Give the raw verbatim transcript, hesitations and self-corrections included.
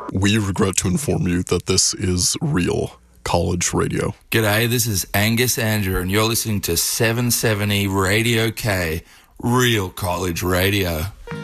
We regret to inform you that this is real college radio. G'day, this is Angus Andrew, and you're listening to seven seventy Radio K, real college radio.